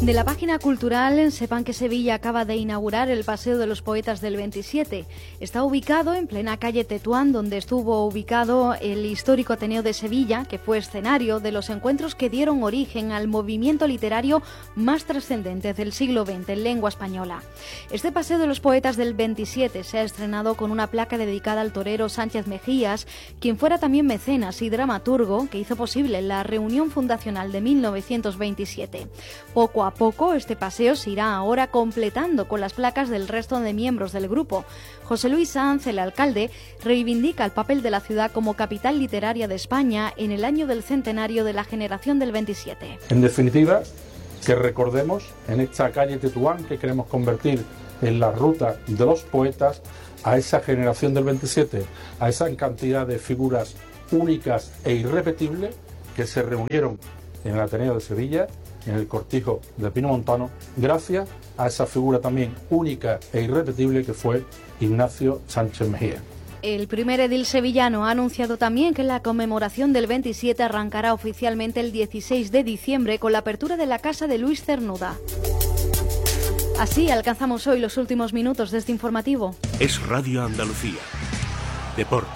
De la página cultural, sepan que Sevilla acaba de inaugurar el Paseo de los Poetas del 27. Está ubicado en plena calle Tetuán, donde estuvo ubicado el histórico Ateneo de Sevilla, que fue escenario de los encuentros que dieron origen al movimiento literario más trascendente del siglo XX en lengua española. Este Paseo de los Poetas del 27 se ha estrenado con una placa dedicada al torero Sánchez Mejías, quien fuera también mecenas y dramaturgo que hizo posible la reunión fundacional de 1927. Poco a poco, este paseo se irá ahora completando con las placas del resto de miembros del grupo. José Luis Sanz, el alcalde, reivindica el papel de la ciudad como capital literaria de España en el año del centenario de la generación del 27. En definitiva, que recordemos en esta calle Tetuán que queremos convertir en la ruta de los poetas a esa generación del 27, a esa cantidad de figuras únicas e irrepetibles que se reunieron en el Ateneo de Sevilla, en el cortijo de Pino Montano, gracias a esa figura también única e irrepetible que fue Ignacio Sánchez Mejía. El primer edil sevillano ha anunciado también que la conmemoración del 27 arrancará oficialmente el 16 de diciembre con la apertura de la Casa de Luis Cernuda. Así alcanzamos hoy los últimos minutos de este informativo. Es Radio Andalucía. Deportes.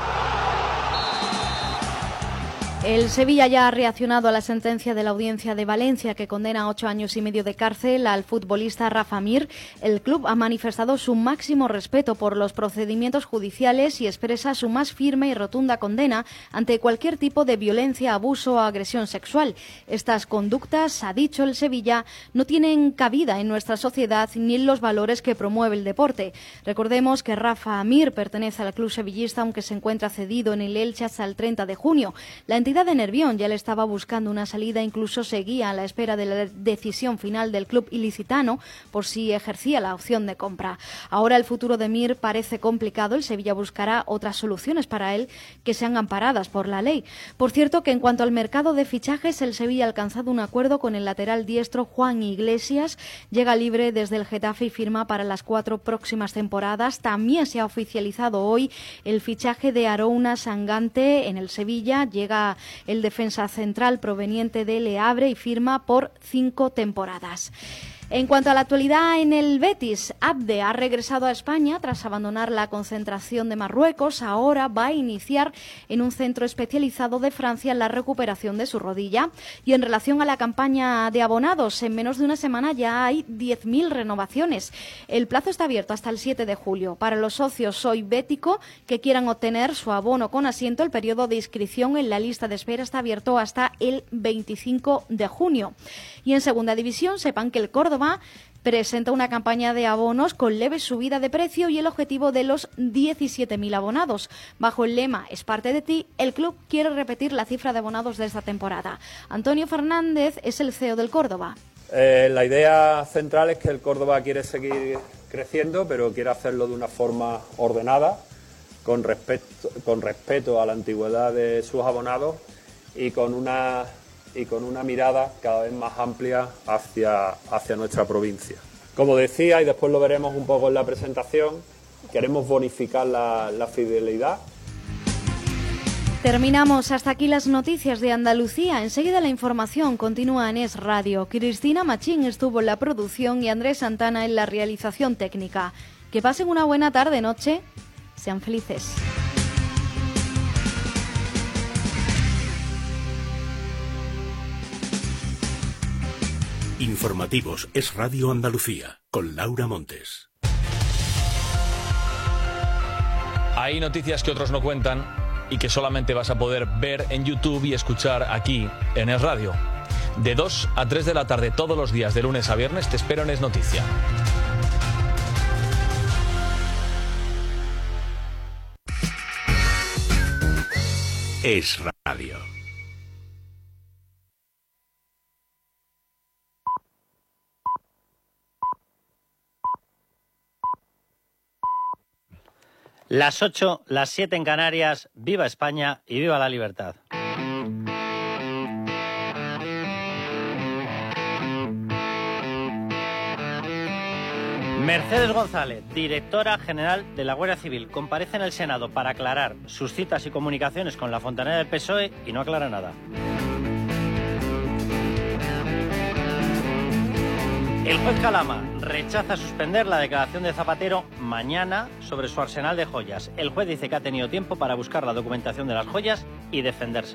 El Sevilla ya ha reaccionado a la sentencia de la Audiencia de Valencia que condena a 8 años y medio de cárcel al futbolista Rafa Mir. El club ha manifestado su máximo respeto por los procedimientos judiciales y expresa su más firme y rotunda condena ante cualquier tipo de violencia, abuso o agresión sexual. Estas conductas, ha dicho el Sevilla, no tienen cabida en nuestra sociedad ni en los valores que promueve el deporte. Recordemos que Rafa Mir pertenece al club sevillista, aunque se encuentra cedido en el Elche hasta el 30 de junio. La entidad de Nervión ya le estaba buscando una salida, incluso seguía a la espera de la decisión final del club ilicitano por si ejercía la opción de compra. Ahora el futuro de Mir parece complicado. El Sevilla buscará otras soluciones para él que sean amparadas por la ley. Por cierto, que en cuanto al mercado de fichajes, el Sevilla ha alcanzado un acuerdo con el lateral diestro Juan Iglesias. Llega libre desde el Getafe y firma para las 4 próximas temporadas. También se ha oficializado hoy el fichaje de Arouna Sangante en el Sevilla. Llega el defensa central proveniente de Le Havre y firma por 5 temporadas. En cuanto a la actualidad en el Betis, Abde ha regresado a España tras abandonar la concentración de Marruecos. Ahora va a iniciar en un centro especializado de Francia la recuperación de su rodilla. Y en relación a la campaña de abonados, en menos de una semana ya hay 10.000 renovaciones. El plazo está abierto hasta el 7 de julio. Para los socios Soy Bético que quieran obtener su abono con asiento, el periodo de inscripción en la lista de espera está abierto hasta el 25 de junio. Y en segunda división, sepan que el Córdoba presenta una campaña de abonos con leve subida de precio y el objetivo de los 17.000 abonados. Bajo el lema Es parte de ti, el club quiere repetir la cifra de abonados de esta temporada. Antonio Fernández es el CEO del Córdoba. La idea central es que el Córdoba quiere seguir creciendo, pero quiere hacerlo de una forma ordenada, con respeto a la antigüedad de sus abonados y con una mirada cada vez más amplia hacia nuestra provincia. Como decía, y después lo veremos un poco en la presentación, queremos bonificar la fidelidad. Terminamos hasta aquí las noticias de Andalucía. Enseguida la información continúa en Es Radio. Cristina Machín estuvo en la producción y Andrés Santana en la realización técnica. Que pasen una buena tarde-noche. Sean felices. Informativos Es Radio Andalucía, con Laura Montes. Hay noticias que otros no cuentan y que solamente vas a poder ver en YouTube y escuchar aquí en Es Radio. De 2 a 3 de la tarde todos los días, de lunes a viernes, te espero en Es Noticia. Es Radio. Las 8, las 7 en Canarias. Viva España y viva la libertad. Mercedes González, directora general de la Guardia Civil, comparece en el Senado para aclarar sus citas y comunicaciones con la fontanera del PSOE y no aclara nada. El juez Calama rechaza suspender la declaración de Zapatero mañana sobre su arsenal de joyas. El juez dice que ha tenido tiempo para buscar la documentación de las joyas y defenderse.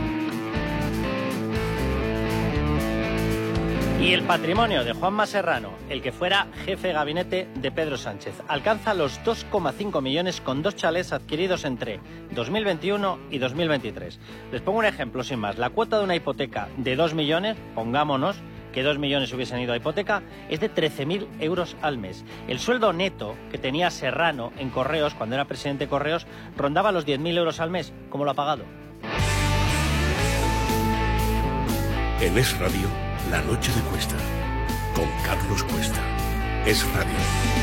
Y el patrimonio de Juanma Serrano, el que fuera jefe de gabinete de Pedro Sánchez, alcanza los 2,5 millones con 2 chalés adquiridos entre 2021 y 2023. Les pongo un ejemplo sin más. La cuota de una hipoteca de 2 millones, pongámonos que 2 millones hubiesen ido a hipoteca, es de 13.000 euros al mes. El sueldo neto que tenía Serrano en Correos, cuando era presidente de Correos, rondaba los 10.000 euros al mes. ¿Cómo lo ha pagado? En Es Radio, La Noche de Cuesta, con Carlos Cuesta. Es Radio.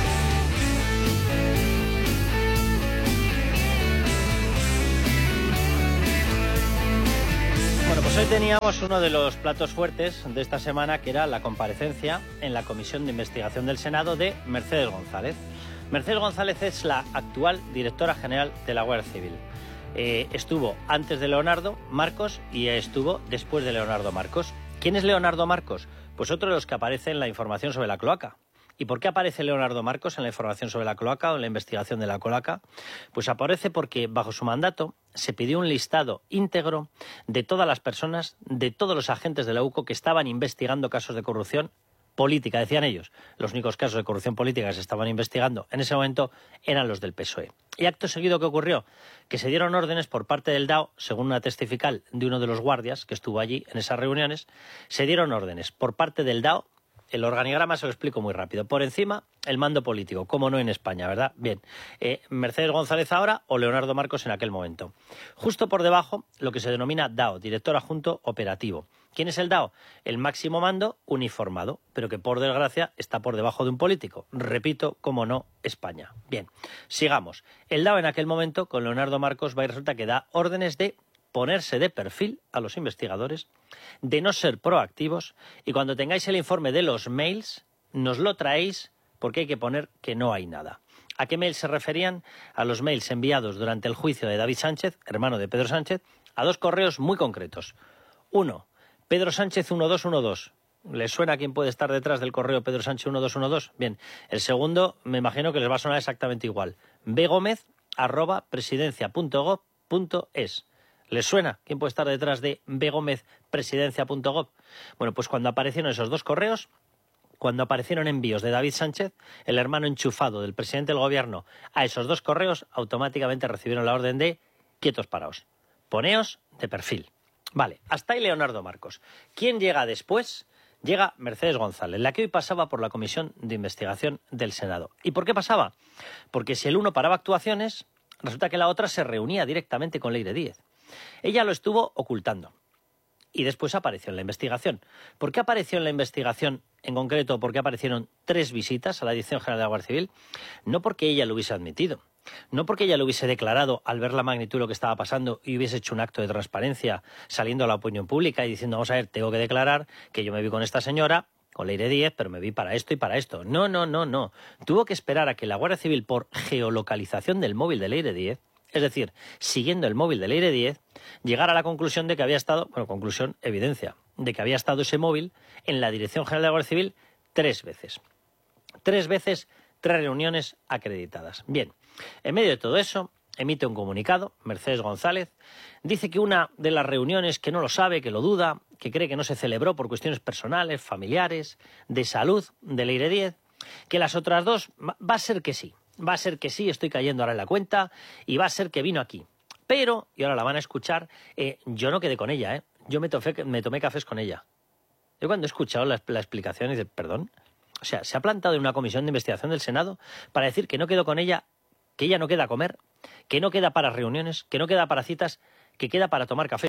Bueno, pues hoy teníamos uno de los platos fuertes de esta semana, que era la comparecencia en la Comisión de Investigación del Senado de Mercedes González. Mercedes González es la actual directora general de la Guardia Civil. Estuvo antes de Leonardo Marcos y estuvo después de Leonardo Marcos. ¿Quién es Leonardo Marcos? Pues otro de los que aparece en la información sobre la cloaca. ¿Y por qué aparece Leonardo Marcos en la información sobre la cloaca o en la investigación de la cloaca? Pues aparece porque bajo su mandato se pidió un listado íntegro de todas las personas, de todos los agentes de la UCO que estaban investigando casos de corrupción política, decían ellos. Los únicos casos de corrupción política que se estaban investigando en ese momento eran los del PSOE. Y acto seguido, ¿qué ocurrió? Que se dieron órdenes por parte del DAO, según una testifical de uno de los guardias que estuvo allí en esas reuniones, se dieron órdenes por parte del DAO. El organigrama se lo explico muy rápido. Por encima, el mando político, como no en España, ¿verdad? Bien, Mercedes González ahora o Leonardo Marcos en aquel momento. Justo por debajo, lo que se denomina DAO, Director Adjunto Operativo. ¿Quién es el DAO? El máximo mando uniformado, pero que por desgracia está por debajo de un político. Repito, como no, España. Bien, sigamos. El DAO en aquel momento, con Leonardo Marcos, va y resulta que da órdenes de ponerse de perfil a los investigadores, de no ser proactivos, y cuando tengáis el informe de los mails, nos lo traéis porque hay que poner que no hay nada. ¿A qué mails se referían? A los mails enviados durante el juicio de David Sánchez, hermano de Pedro Sánchez, a 2 correos muy concretos. Uno, Pedro Sánchez 1212. ¿Les suena quién puede estar detrás del correo Pedro Sánchez 1212? Bien. El segundo, me imagino que les va a sonar exactamente igual. begomez@presidencia.gov.es. ¿Les suena quién puede estar detrás de begomezpresidencia.gov? Bueno, pues cuando aparecieron esos 2 correos, cuando aparecieron envíos de David Sánchez, el hermano enchufado del presidente del gobierno, a esos 2 correos, automáticamente recibieron la orden de quietos paraos, poneos de perfil. Vale, hasta ahí Leonardo Marcos. ¿Quién llega después? Llega Mercedes González, la que hoy pasaba por la Comisión de Investigación del Senado. ¿Y por qué pasaba? Porque si el uno paraba actuaciones, resulta que la otra se reunía directamente con Leire Díez. Ella lo estuvo ocultando y después apareció en la investigación. ¿Por qué apareció en la investigación en concreto? ¿Por qué aparecieron 3 visitas a la Dirección General de la Guardia Civil? No porque ella lo hubiese admitido, no porque ella lo hubiese declarado al ver la magnitud de lo que estaba pasando y hubiese hecho un acto de transparencia saliendo a la opinión pública y diciendo, vamos a ver, tengo que declarar que yo me vi con esta señora, con Leire Díez, pero me vi para esto y para esto. No. Tuvo que esperar a que la Guardia Civil, por geolocalización del móvil de Leire Díez, es decir, siguiendo el móvil de Leire Díez, llegara a la conclusión de que había estado, evidencia, de que había estado ese móvil en la Dirección General de la Guardia Civil 3 veces. 3 veces, 3 reuniones acreditadas. Bien, en medio de todo eso, emite un comunicado, Mercedes González, dice que una de las reuniones que no lo sabe, que lo duda, que cree que no se celebró por cuestiones personales, familiares, de salud de Leire Díez, que las otras 2 va a ser que sí. Va a ser que sí, estoy cayendo ahora en la cuenta, y va a ser que vino aquí. Pero, y ahora la van a escuchar, yo no quedé con ella, yo me tomé cafés con ella. Yo cuando he escuchado la explicación, dice, perdón, o sea, se ha plantado en una comisión de investigación del Senado para decir que no quedó con ella, que ella no queda a comer, que no queda para reuniones, que no queda para citas, que queda para tomar café.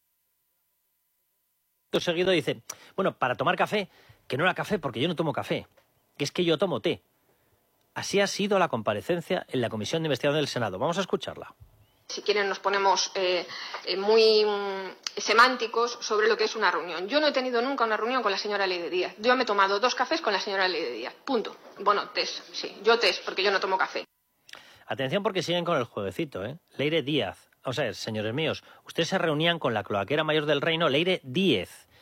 Seguido dice, bueno, para tomar café, que no era café porque yo no tomo café, que es que yo tomo té. Así ha sido la comparecencia en la Comisión de Investigación del Senado. Vamos a escucharla. Si quieren nos ponemos muy semánticos sobre lo que es una reunión. Yo no he tenido nunca una reunión con la señora Leire Díez. Yo me he tomado 2 cafés con la señora Leire Díez. Punto. Bueno, tés, sí. Yo tés, porque yo no tomo café. Atención porque siguen con el jueguecito, ¿eh? Leire Díaz. O sea, señores míos, ustedes se reunían con la cloaquera mayor del reino, Leire Díez.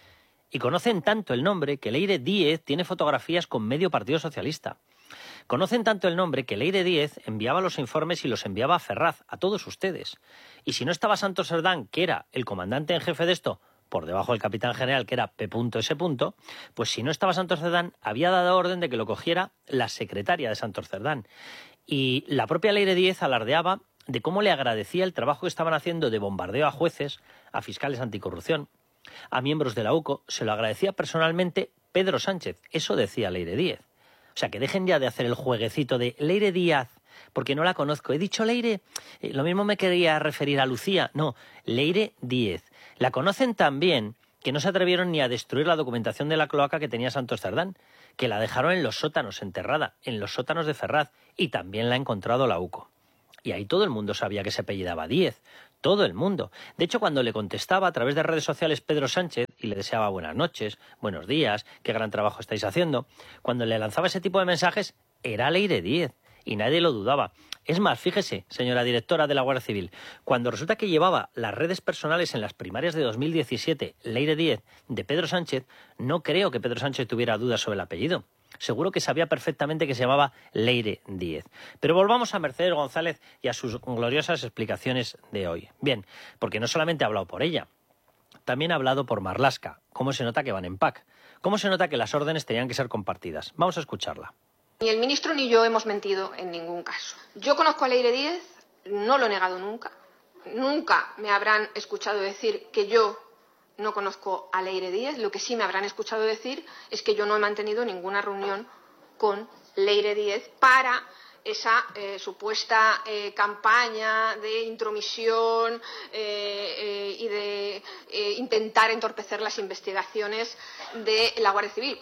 Y conocen tanto el nombre que Leire Díez tiene fotografías con medio Partido Socialista. Conocen tanto el nombre que Leire Díez enviaba los informes y los enviaba a Ferraz, a todos ustedes. Y si no estaba Santos Cerdán, que era el comandante en jefe de esto, por debajo del capitán general, que era P.S., pues si no estaba Santos Cerdán, había dado orden de que lo cogiera la secretaria de Santos Cerdán. Y la propia Leire Díez alardeaba de cómo le agradecía el trabajo que estaban haciendo de bombardeo a jueces, a fiscales anticorrupción, a miembros de la UCO. Se lo agradecía personalmente Pedro Sánchez. Eso decía Leire Díez. O sea, que dejen ya de hacer el jueguecito de Leire Díaz, porque no la conozco. He dicho Leire, lo mismo me quería referir a Lucía. No, Leire Díez. La conocen tan bien que no se atrevieron ni a destruir la documentación de la cloaca que tenía Santos Cerdán, que la dejaron en los sótanos, enterrada, en los sótanos de Ferraz, y también la ha encontrado la UCO. Y ahí todo el mundo sabía que se apellidaba Díez, todo el mundo. De hecho, cuando le contestaba a través de redes sociales Pedro Sánchez y le deseaba buenas noches, buenos días, qué gran trabajo estáis haciendo, cuando le lanzaba ese tipo de mensajes, era Leire Díez, y nadie lo dudaba. Es más, fíjese, señora directora de la Guardia Civil, cuando resulta que llevaba las redes personales en las primarias de 2017, Leire Díez, de Pedro Sánchez, no creo que Pedro Sánchez tuviera dudas sobre el apellido. Seguro que sabía perfectamente que se llamaba Leire Díez. Pero volvamos a Mercedes González y a sus gloriosas explicaciones de hoy. Bien, porque no solamente ha hablado por ella, también ha hablado por Marlaska. ¿Cómo se nota que van en pack? ¿Cómo se nota que las órdenes tenían que ser compartidas? Vamos a escucharla. Ni el ministro ni yo hemos mentido en ningún caso. Yo conozco a Leire Díez, no lo he negado nunca. Nunca me habrán escuchado decir que yo no conozco a Leire Díez. Lo que sí me habrán escuchado decir es que yo no he mantenido ninguna reunión con Leire Díez para esa supuesta campaña de intromisión y de intentar entorpecer las investigaciones de la Guardia Civil.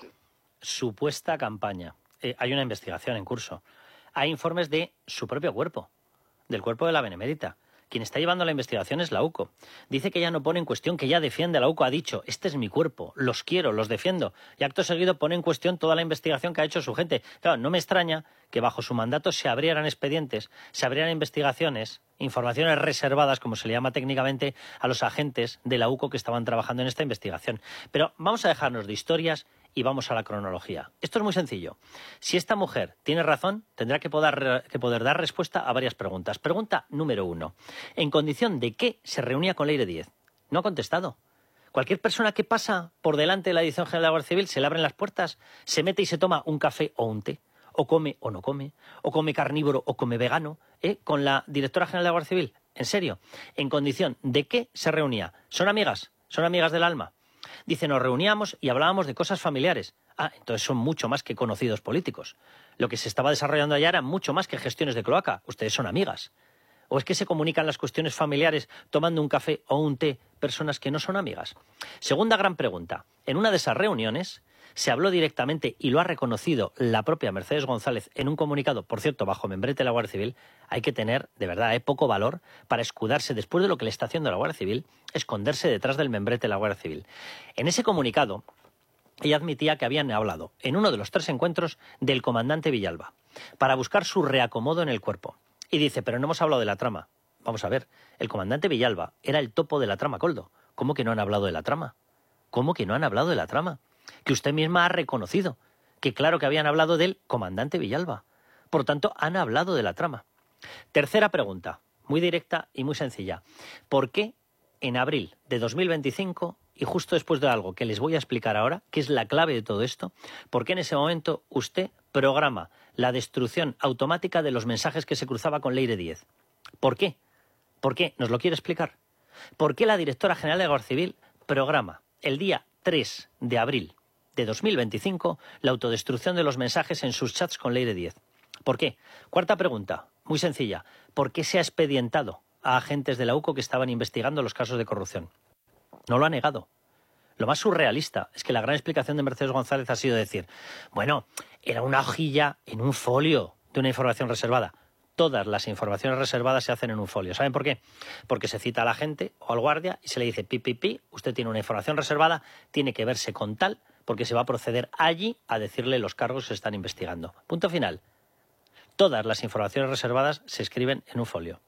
Supuesta campaña. Hay una investigación en curso. Hay informes de su propio cuerpo, del cuerpo de la Benemérita. Quien está llevando la investigación es la UCO. Dice que ella no pone en cuestión, que ella defiende a la UCO. Ha dicho, este es mi cuerpo, los quiero, los defiendo. Y acto seguido pone en cuestión toda la investigación que ha hecho su gente. Claro, no me extraña que bajo su mandato se abrieran expedientes, se abrieran investigaciones, informaciones reservadas, como se le llama técnicamente, a los agentes de la UCO que estaban trabajando en esta investigación. Pero vamos a dejarnos de historias y vamos a la cronología. Esto es muy sencillo. Si esta mujer tiene razón, tendrá que poder dar respuesta a varias preguntas. Pregunta número 1. ¿En condición de qué se reunía con Leire Díez? No ha contestado. Cualquier persona que pasa por delante de la Dirección General de la Guardia Civil se le abren las puertas, se mete y se toma un café o un té, o come o no come, o come carnívoro o come vegano, con la Directora General de la Guardia Civil. ¿En serio? ¿En condición de qué se reunía? ¿Son amigas? ¿Son amigas del alma? Dice, nos reuníamos y hablábamos de cosas familiares. Ah, entonces son mucho más que conocidos políticos. Lo que se estaba desarrollando allá era mucho más que gestiones de cloaca. Ustedes son amigas. ¿O es que se comunican las cuestiones familiares tomando un café o un té personas que no son amigas? Segunda gran pregunta. En una de esas reuniones se habló directamente, y lo ha reconocido la propia Mercedes González en un comunicado, por cierto, bajo membrete de la Guardia Civil. Hay que tener, de verdad, poco valor para escudarse después de lo que le está haciendo la Guardia Civil, esconderse detrás del membrete de la Guardia Civil. En ese comunicado, ella admitía que habían hablado, en uno de los 3 encuentros, del comandante Villalba, para buscar su reacomodo en el cuerpo. Y dice, pero no hemos hablado de la trama. Vamos a ver, el comandante Villalba era el topo de la trama Koldo. ¿Cómo que no han hablado de la trama? ¿Cómo que no han hablado de la trama? Que usted misma ha reconocido, que claro que habían hablado del comandante Villalba. Por tanto, han hablado de la trama. Tercera pregunta, muy directa y muy sencilla. ¿Por qué en abril de 2025, y justo después de algo que les voy a explicar ahora, que es la clave de todo esto, por qué en ese momento usted programa la destrucción automática de los mensajes que se cruzaba con Leire Díez? ¿Por qué? ¿Por qué? ¿Nos lo quiere explicar? ¿Por qué la Directora General de la Guardia Civil programa el día 3 de abril de 2025 la autodestrucción de los mensajes en sus chats con Leire Díez? ¿Por qué? Cuarta pregunta, muy sencilla. ¿Por qué se ha expedientado a agentes de la UCO que estaban investigando los casos de corrupción? No lo ha negado. Lo más surrealista es que la gran explicación de Mercedes González ha sido decir, bueno, era una hojilla en un folio de una información reservada. Todas las informaciones reservadas se hacen en un folio. ¿Saben por qué? Porque se cita a la agente o al guardia y se le dice, usted tiene una información reservada, tiene que verse con tal, porque se va a proceder allí a decirle los cargos que se están investigando. Punto final. Todas las informaciones reservadas se escriben en un folio.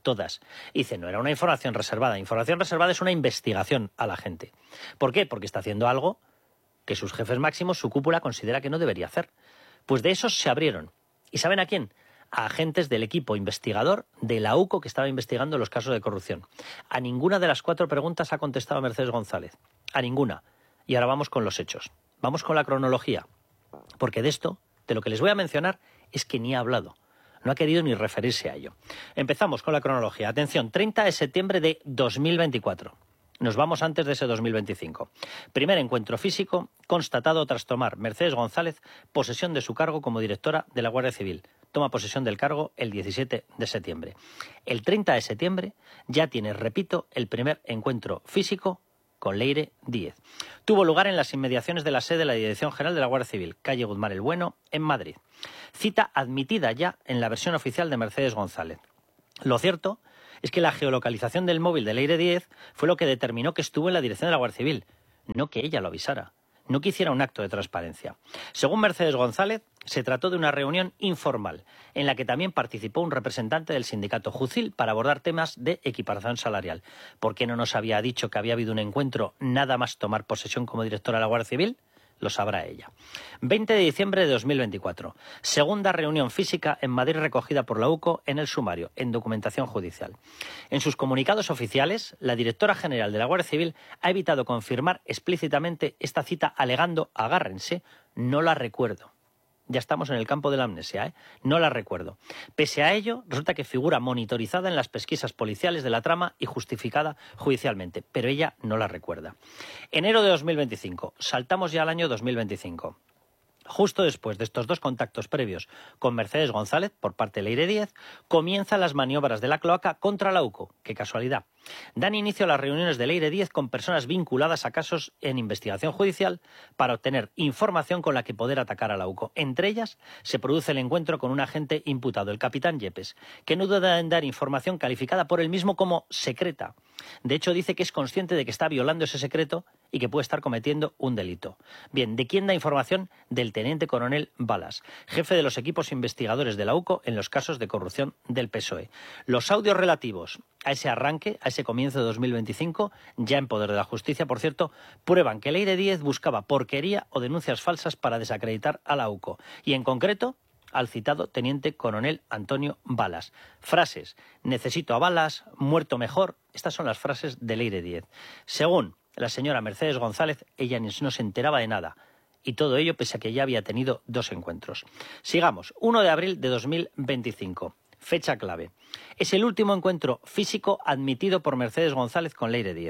todas. Y dice, no era una información reservada. Información reservada es una investigación a la gente. ¿Por qué? Porque está haciendo algo que sus jefes máximos, su cúpula, considera que no debería hacer. Pues de esos se abrieron. ¿Y saben a quién? A agentes del equipo investigador de la UCO que estaba investigando los casos de corrupción. A ninguna de las 4 preguntas ha contestado Mercedes González. A ninguna. Y ahora vamos con los hechos. Vamos con la cronología. Porque de esto, de lo que les voy a mencionar, es que ni ha hablado. No ha querido ni referirse a ello. Empezamos con la cronología. Atención, 30 de septiembre de 2024. Nos vamos antes de ese 2025. Primer encuentro físico constatado tras tomar Mercedes González posesión de su cargo como directora de la Guardia Civil. Toma posesión del cargo el 17 de septiembre. El 30 de septiembre ya tiene, repito, el primer encuentro físico con Leire Díez. Tuvo lugar en las inmediaciones de la sede de la Dirección General de la Guardia Civil, calle Guzmán el Bueno, en Madrid. Cita admitida ya en la versión oficial de Mercedes González. Lo cierto es que la geolocalización del móvil de Leire Díez fue lo que determinó que estuvo en la dirección de la Guardia Civil, no que ella lo avisara, no que hiciera un acto de transparencia. Según Mercedes González, se trató de una reunión informal, en la que también participó un representante del sindicato Jucil para abordar temas de equiparación salarial. ¿Por qué no nos había dicho que había habido un encuentro nada más tomar posesión como directora de la Guardia Civil? Lo sabrá ella. 20 de diciembre de 2024. Segunda reunión física en Madrid recogida por la UCO en el sumario, en documentación judicial. En sus comunicados oficiales, la directora general de la Guardia Civil ha evitado confirmar explícitamente esta cita alegando, agárrense, no la recuerdo. Ya estamos en el campo de la amnesia, No la recuerdo. Pese a ello, resulta que figura monitorizada en las pesquisas policiales de la trama y justificada judicialmente, pero ella no la recuerda. Enero de 2025. Saltamos ya al año 2025. Justo después de estos 2 contactos previos con Mercedes González, por parte de Leire Díez, comienzan las maniobras de la cloaca contra la UCO. ¡Qué casualidad! Dan inicio a las reuniones de Leire Díez con personas vinculadas a casos en investigación judicial para obtener información con la que poder atacar a la UCO. Entre ellas, se produce el encuentro con un agente imputado, el capitán Yepes, que no duda en dar información calificada por él mismo como secreta. De hecho, dice que es consciente de que está violando ese secreto y que puede estar cometiendo un delito. Bien, ¿de quién da información? Del teniente coronel Balas, jefe de los equipos investigadores de la UCO en los casos de corrupción del PSOE. Los audios relativos a ese arranque, a ese comienzo de 2025, ya en poder de la justicia, por cierto, prueban que Leire Díez buscaba porquería o denuncias falsas para desacreditar a la UCO. Y en concreto, al citado teniente coronel Antonio Balas. Frases: necesito a Balas, muerto mejor. Estas son las frases de Leire Díez. Según la señora Mercedes González, ella no se enteraba de nada. Y todo ello pese a que ya había tenido 2 encuentros. Sigamos. 1 de abril de 2025. Fecha clave. Es el último encuentro físico admitido por Mercedes González con Leire Díez.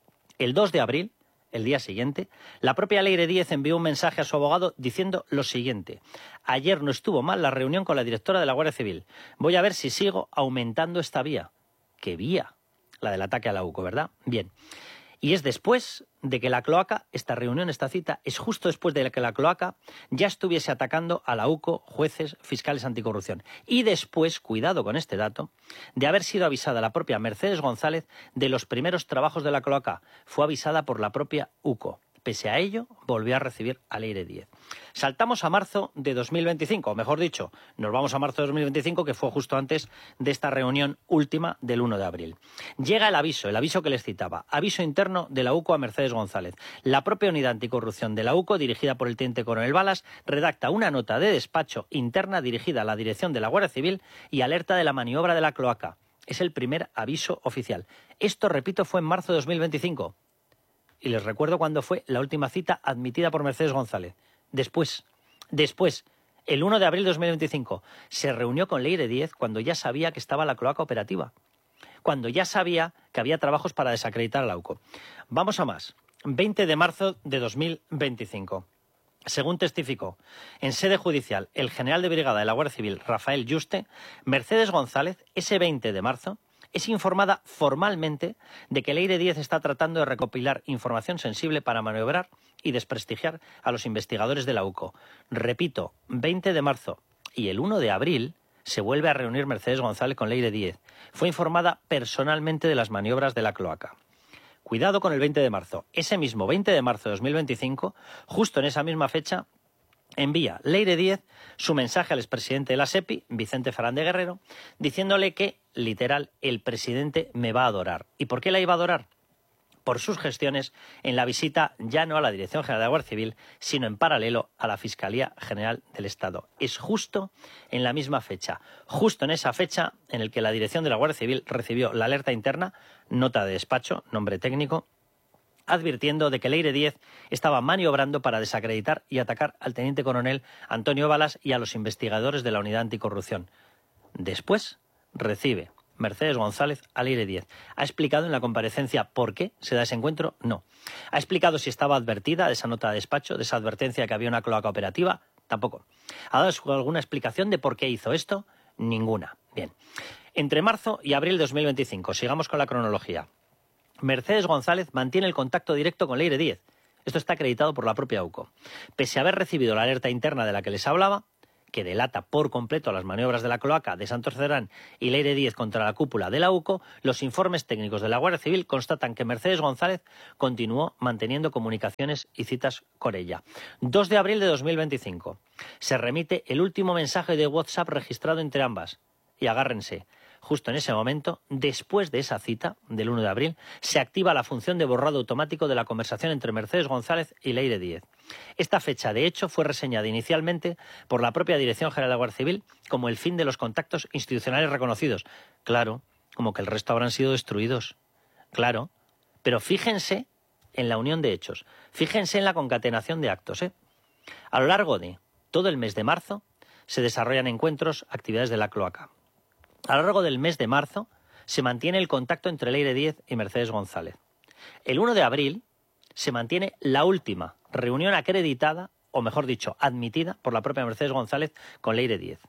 El 2 de abril, el día siguiente, la propia Leire Díez envió un mensaje a su abogado diciendo lo siguiente: ayer no estuvo mal la reunión con la directora de la Guardia Civil. Voy a ver si sigo aumentando esta vía. ¿Qué vía? La del ataque a la UCO, ¿verdad? Bien. Y es después de que la cloaca, esta reunión, esta cita, es justo después de que la cloaca ya estuviese atacando a la UCO, jueces, fiscales anticorrupción. Y después, cuidado con este dato, de haber sido avisada la propia Mercedes González de los primeros trabajos de la cloaca. Fue avisada por la propia UCO. Pese a ello, volvió a recibir a Leire Díez. Saltamos a marzo de 2025, o mejor dicho, nos vamos a marzo de 2025, que fue justo antes de esta reunión última del 1 de abril. Llega el aviso que les citaba, aviso interno de la UCO a Mercedes González. La propia unidad anticorrupción de la UCO, dirigida por el teniente coronel Balas, redacta una nota de despacho interna dirigida a la dirección de la Guardia Civil y alerta de la maniobra de la cloaca. Es el primer aviso oficial. Esto, repito, fue en marzo de 2025. Y les recuerdo cuándo fue la última cita admitida por Mercedes González. Después, el 1 de abril de 2025, se reunió con Leire Díez cuando ya sabía que estaba la cloaca operativa, cuando ya sabía que había trabajos para desacreditar a la UCO. Vamos a más. 20 de marzo de 2025. Según testificó en sede judicial el general de brigada de la Guardia Civil, Rafael Yuste, Mercedes González, ese 20 de marzo, es informada formalmente de que Leire Díez está tratando de recopilar información sensible para maniobrar y desprestigiar a los investigadores de la UCO. Repito, 20 de marzo y el 1 de abril se vuelve a reunir Mercedes González con Leire Díez. Fue informada personalmente de las maniobras de la cloaca. Cuidado con el 20 de marzo. Ese mismo 20 de marzo de 2025, justo en esa misma fecha, envía Leire Díez su mensaje al expresidente de la SEPI, Vicente Fernández Guerrero, diciéndole que, literal, el presidente me va a adorar. ¿Y por qué la iba a adorar? Por sus gestiones en la visita ya no a la Dirección General de la Guardia Civil, sino en paralelo a la Fiscalía General del Estado. Es justo en la misma fecha, justo en esa fecha en la que la Dirección de la Guardia Civil recibió la alerta interna, nota de despacho, nombre técnico, advirtiendo de que Leire Díez estaba maniobrando para desacreditar y atacar al teniente coronel Antonio Balas y a los investigadores de la Unidad Anticorrupción. Después recibe Mercedes González a Leire Díez. ¿Ha explicado en la comparecencia por qué se da ese encuentro? No. ¿Ha explicado si estaba advertida de esa nota de despacho, de esa advertencia de que había una cloaca operativa? Tampoco. ¿Ha dado alguna explicación de por qué hizo esto? Ninguna. Bien. Entre marzo y abril de 2025, sigamos con la cronología. Mercedes González mantiene el contacto directo con Leire Díez. Esto está acreditado por la propia UCO. Pese a haber recibido la alerta interna de la que les hablaba, que delata por completo las maniobras de la cloaca de Santos Cerdán y Leire Díez contra la cúpula de la UCO, los informes técnicos de la Guardia Civil constatan que Mercedes González continuó manteniendo comunicaciones y citas con ella. 2 de abril de 2025. Se remite el último mensaje de WhatsApp registrado entre ambas. Y agárrense. Justo en ese momento, después de esa cita, del 1 de abril, se activa la función de borrado automático de la conversación entre Mercedes González y Leire Díez. Esta fecha, de hecho, fue reseñada inicialmente por la propia Dirección General de la Guardia Civil como el fin de los contactos institucionales reconocidos. Claro, como que el resto habrán sido destruidos. Claro, pero fíjense en la unión de hechos, fíjense en la concatenación de actos, A lo largo de todo el mes de marzo se desarrollan encuentros, actividades de la cloaca. A lo largo del mes de marzo se mantiene el contacto entre Leire Díez y Mercedes González. El 1 de abril se mantiene la última reunión acreditada, o mejor dicho, admitida por la propia Mercedes González con Leire Díez.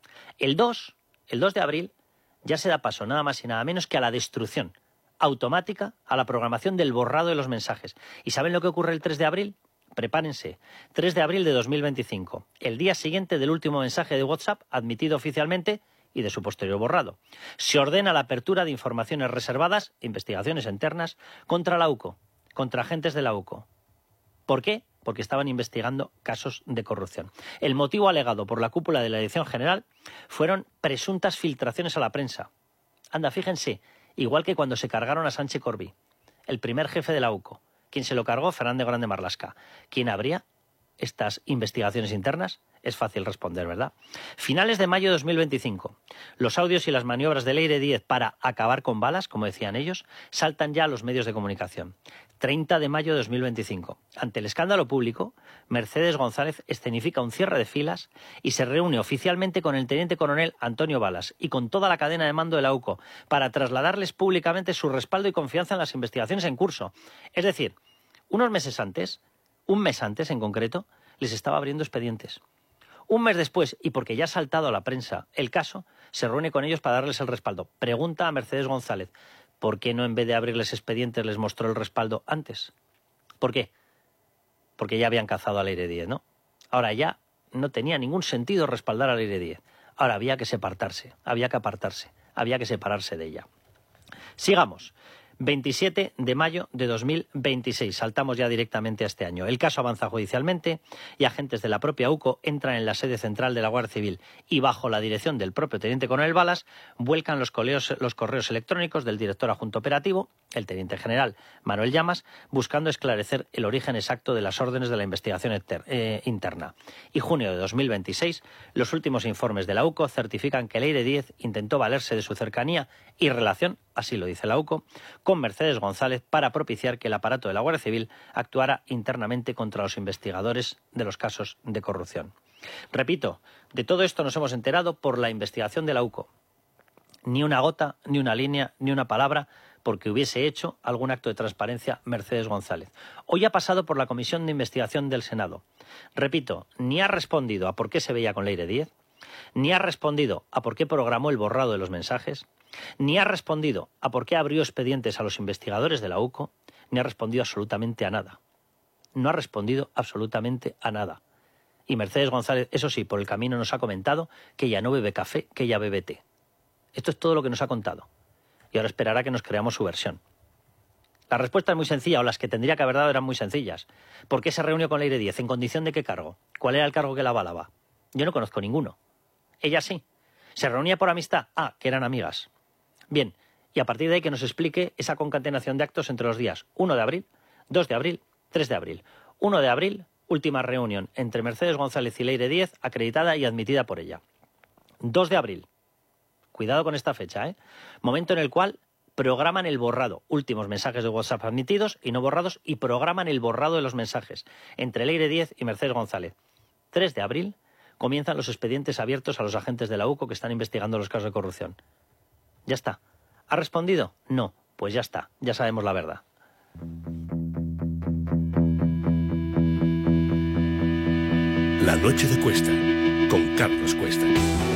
El 2 de abril ya se da paso nada más y nada menos que a la destrucción automática, a la programación del borrado de los mensajes. ¿Y saben lo que ocurre el 3 de abril? Prepárense, 3 de abril de 2025, el día siguiente del último mensaje de WhatsApp admitido oficialmente y de su posterior borrado. Se ordena la apertura de informaciones reservadas, investigaciones internas, contra la UCO, contra agentes de la UCO. ¿Por qué? Porque estaban investigando casos de corrupción. El motivo alegado por la cúpula de la Dirección General fueron presuntas filtraciones a la prensa. Anda, fíjense, igual que cuando se cargaron a Sánchez Corbí, el primer jefe de la UCO. ¿Quién se lo cargó? Fernández Grande Marlaska. ¿Quién abría estas investigaciones internas? Es fácil responder, ¿verdad? Finales de mayo de 2025. Los audios y las maniobras de Leire Díez para acabar con Balas, como decían ellos, saltan ya a los medios de comunicación. 30 de mayo de 2025. Ante el escándalo público, Mercedes González escenifica un cierre de filas y se reúne oficialmente con el teniente coronel Antonio Balas y con toda la cadena de mando de la UCO para trasladarles públicamente su respaldo y confianza en las investigaciones en curso. Es decir, unos meses antes, un mes antes en concreto, les estaba abriendo expedientes. Un mes después, y porque ya ha saltado a la prensa el caso, se reúne con ellos para darles el respaldo. Pregunta a Mercedes González, ¿por qué no en vez de abrirles expedientes les mostró el respaldo antes? ¿Por qué? Porque ya habían cazado a Leire Díez, ¿no? Ahora ya no tenía ningún sentido respaldar a Leire Díez. Ahora había que apartarse, había que separarse de ella. Sigamos. 27 de mayo de 2026. Saltamos ya directamente a este año. El caso avanza judicialmente y agentes de la propia UCO entran en la sede central de la Guardia Civil y, bajo la dirección del propio teniente coronel Balas, vuelcan los correos electrónicos del director adjunto operativo, el teniente general Manuel Llamas, buscando esclarecer el origen exacto de las órdenes de la investigación interna. Y junio de 2026, los últimos informes de la UCO certifican que Leire Díez intentó valerse de su cercanía y relación, así lo dice la UCO, con Mercedes González para propiciar que el aparato de la Guardia Civil actuara internamente contra los investigadores de los casos de corrupción. Repito, de todo esto nos hemos enterado por la investigación de la UCO. Ni una gota, ni una línea, ni una palabra porque hubiese hecho algún acto de transparencia Mercedes González. Hoy ha pasado por la Comisión de Investigación del Senado. Repito, ni ha respondido a por qué se veía con Leire Díez, ni ha respondido a por qué programó el borrado de los mensajes, ni ha respondido a por qué abrió expedientes a los investigadores de la UCO, ni ha respondido absolutamente a nada. No ha respondido absolutamente a nada. Y Mercedes González, eso sí, por el camino nos ha comentado que ella no bebe café, que ella bebe té. Esto es todo lo que nos ha contado. Y ahora esperará que nos creamos su versión. La respuesta es muy sencilla, o las que tendría que haber dado eran muy sencillas. ¿Por qué se reunió con Leire Díez? ¿En condición de qué cargo? ¿Cuál era el cargo que la avalaba? Yo no conozco ninguno. Ella sí. ¿Se reunía por amistad? Ah, que eran amigas. Bien, y a partir de ahí que nos explique esa concatenación de actos entre los días 1 de abril, 2 de abril, 3 de abril. 1 de abril, última reunión entre Mercedes González y Leire Díez, acreditada y admitida por ella. 2 de abril, cuidado con esta fecha, momento en el cual programan el borrado, últimos mensajes de WhatsApp admitidos y no borrados, y programan el borrado de los mensajes entre Leire Díez y Mercedes González. 3 de abril, comienzan los expedientes abiertos a los agentes de la UCO que están investigando los casos de corrupción. Ya está. ¿Ha respondido? No. Pues ya está. Ya sabemos la verdad. La noche de Cuesta, con Carlos Cuesta.